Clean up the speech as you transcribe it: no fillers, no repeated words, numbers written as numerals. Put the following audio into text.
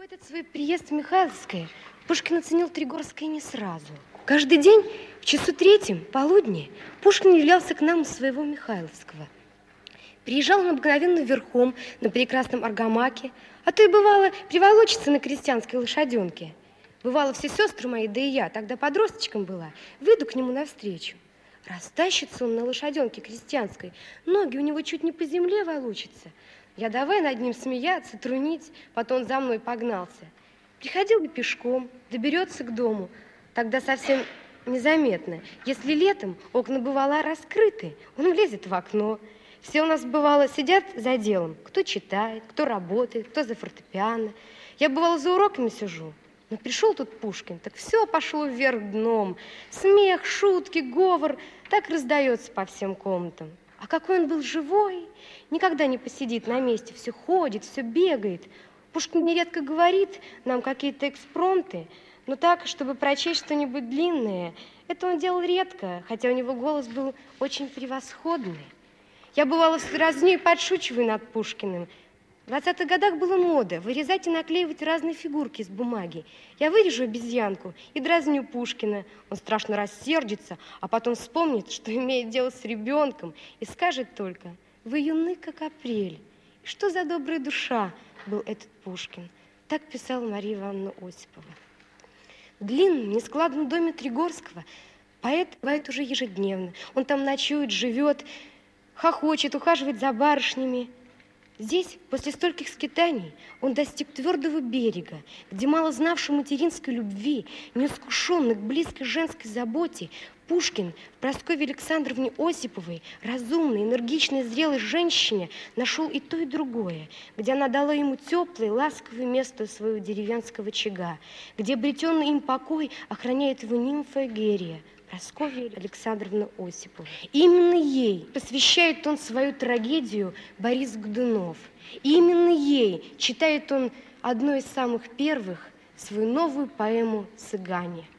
этот свой приезд в Михайловское Пушкин оценил Тригорское не сразу. Каждый день в часу третьем, полудне, Пушкин являлся к нам из своего Михайловского. Приезжал он обыкновенно верхом на прекрасном аргамаке, а то и бывало приволочится на крестьянской лошаденке. Бывало, все сестры мои, да и я, тогда подросточком была, выйду к нему навстречу. Растащится он на лошаденке крестьянской, ноги у него чуть не по земле волочатся. Я давай над ним смеяться, трунить, потом он за мной погнался. Приходил бы пешком, доберется к дому, тогда совсем незаметно. Если летом окна бывало раскрыты, он влезет в окно. Все у нас бывало сидят за делом, кто читает, кто работает, кто за фортепиано. Я бывало за уроками сижу. Но пришел тут Пушкин, так все пошло вверх дном. Смех, шутки, говор так раздается по всем комнатам. А какой он был живой, никогда не посидит на месте, все ходит, все бегает. Пушкин нередко говорит нам какие-то экспромты, но так, чтобы прочесть что-нибудь длинное, это он делал редко, хотя у него голос был очень превосходный. Я бывала с разнёй подшучиваю над Пушкиным. В 20-х годах была мода вырезать и наклеивать разные фигурки из бумаги. Я вырежу обезьянку и дразню Пушкина. Он страшно рассердится, а потом вспомнит, что имеет дело с ребенком, и скажет только: «Вы юны, как апрель». И что за добрая душа был этот Пушкин. Так писала Мария Ивановна Осипова. В длинном, нескладном доме Тригорского поэт бывает уже ежедневно. Он там ночует, живет, хохочет, ухаживает за барышнями. Здесь, после стольких скитаний, он достиг твердого берега, где, мало знавший материнской любви, неискушенный к близкой женской заботе, Пушкин в Прасковье Александровне Осиповой, разумной, энергичной, зрелой женщине, нашел и то, и другое, где она дала ему теплое, ласковое место своего деревенского очага, где обретенный им покой охраняет его нимфа Эгерия, Прасковья Александровна Осипова. Именно ей посвящает он свою трагедию Борис Годунов. И именно ей читает он одной из самых первых свою новую поэму «Цыгане».